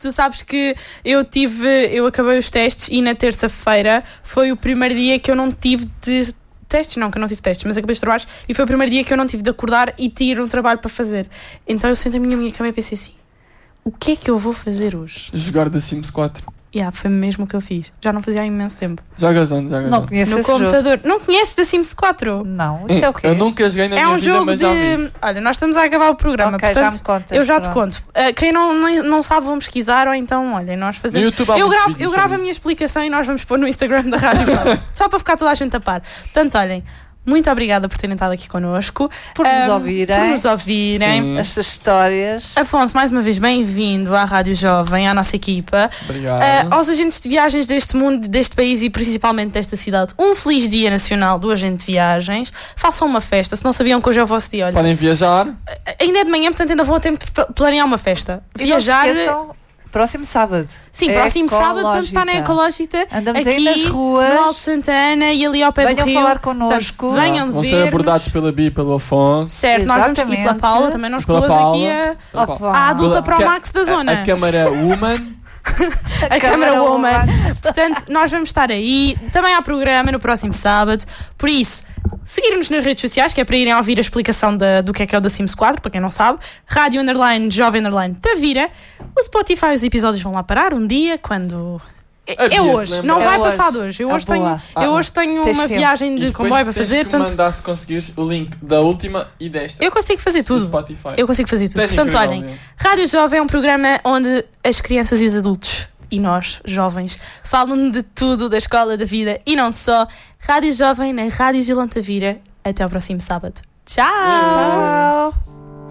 Tu sabes que eu acabei os testes e na terça-feira foi o primeiro dia que eu não tive de testes, não, que eu não tive testes, mas acabei os trabalhos e foi o primeiro dia que eu não tive de acordar e ter um trabalho para fazer. Então eu sentei-me na minha cama e pensei assim, o que é que eu vou fazer hoje? Jogar The Sims 4. Foi mesmo o que eu fiz. Já não fazia há imenso tempo. Jogas onde? Não conheço No esse computador. jogo. Não conheces The Sims 4? Não, isso é o quê? Eu nunca joguei na É minha um vida, jogo mas já vi. Olha, nós estamos a acabar o programa, Ok, portanto já me contas, eu já te pronto. conto. Quem não sabe, vão pesquisar ou então, olha, nós No fazemos... YouTube há Eu muitos gravo vídeos a sobre minha isso. explicação e nós vamos pôr no Instagram da Rádio Jovem. Só para ficar toda a gente a par. Portanto, olhem, muito obrigada por terem estado aqui connosco. Por nos Por ouvirem. Sim. Estas histórias. Afonso, mais uma vez, bem-vindo à Rádio Jovem, à nossa equipa. Obrigado. Aos agentes de viagens deste mundo, deste país e principalmente desta cidade, um feliz Dia Nacional do Agente de Viagens. Façam uma festa, se não sabiam que hoje é o vosso dia. Olha, Podem viajar. ainda é de manhã, portanto ainda vão a tempo de planear uma festa. E não se Viajar. esqueçam, próximo sábado. Sim, próximo sábado vamos estar na Ecológica. Ecológica. Andamos aqui aí nas ruas. no Alto Santana e ali ao pé Venham do Rio. falar connosco. Portanto, venham Vão ver. ser abordados pela Bia e pelo Afonso. Certo, nós vamos aqui pela Exatamente. Paula, também nós Pela duas Paula. aqui Opa. a adulta Pela- para o que- Max da zona. A Câmara Woman. A Câmara Woman. Portanto, nós vamos estar aí. Também há programa no próximo sábado. Por isso, seguir-nos nas redes sociais, que é para irem ouvir a explicação do que é o The Sims 4, para quem não sabe. Rádio _ Jovem _ Tavira. O Spotify, os episódios vão lá parar um dia, quando... A É Bia se hoje, lembra. não vai É hoje. passar de hoje. Eu Ah, hoje tenho, boa. eu hoje tenho Tens uma tempo. viagem E de depois comboio para tens fazer, que portanto, mandar, se conseguires, o link da última e desta. eu consigo fazer Do tudo. Spotify. Eu consigo fazer tudo. Tu és Portanto, incrível, olhem, Bia. Rádio Jovem é um programa onde as crianças e os adultos e nós, jovens, falam de tudo da escola, da vida e não só. Rádio Jovem na Rádio Gilão Tavira. Até ao próximo sábado. Tchau! Tchau.